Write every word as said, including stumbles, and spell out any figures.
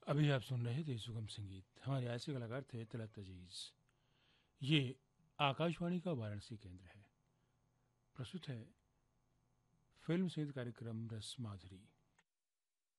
अभी आप सुन रहे थे सुगम संगीत। हमारे ऐसे कलाकार थे तलत अजीज। ये आकाशवाणी का वाराणसी केंद्र है। प्रस्तुत है फिल्म संगीत कार्यक्रम रस माधुरी।